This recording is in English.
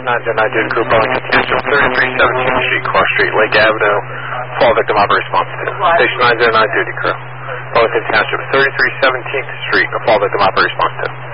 909 duty crew, Burlington Township, 3317th Street, Cross Street, Lake Avenue. Fall victim operator response to. Station 909 duty crew, Burlington Township, 3317th Street, fall victim operator response to.